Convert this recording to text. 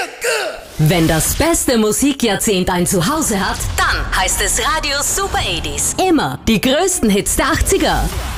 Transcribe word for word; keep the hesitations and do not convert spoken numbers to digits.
feel good. Wenn das beste Musikjahrzehnt ein Zuhause hat, dann heißt es Radio Super achtziger. Immer die größten Hits der achtziger.